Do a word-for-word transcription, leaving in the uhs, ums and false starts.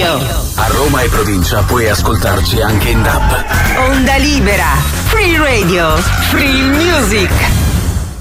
Radio. A Roma e provincia puoi ascoltarci anche in D A B. Onda libera. Free Radio. Free music.